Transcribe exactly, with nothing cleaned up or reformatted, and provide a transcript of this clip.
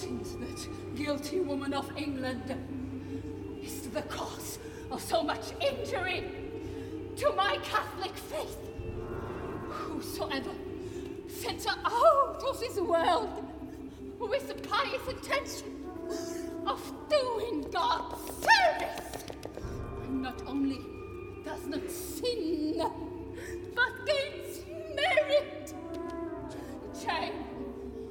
Since that guilty woman of England is the cause of so much injury to my Catholic faith. Whosoever sends her out of this world with the pious intention of doing God's service, not only does not sin, but gains merit. Chain